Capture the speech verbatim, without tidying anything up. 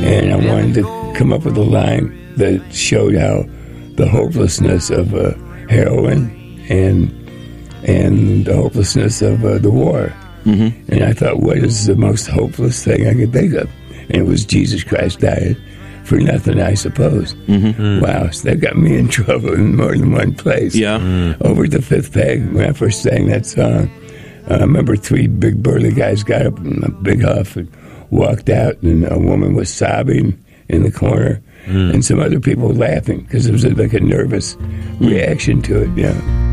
And I wanted to come up with a line that showed how the hopelessness of uh, heroin and and the hopelessness of uh, the war. Mm-hmm. And I thought, what is the most hopeless thing I could think of? And it was Jesus Christ died for nothing, I suppose. Mm-hmm. Mm. Wow, so that got me in trouble in more than one place. Yeah. Mm. Over at the Fifth Peg, when I first sang that song, uh, I remember three big burly guys got up in a big huff and walked out, and a woman was sobbing in the corner, mm. and some other people laughing because it was like a nervous reaction to it, yeah.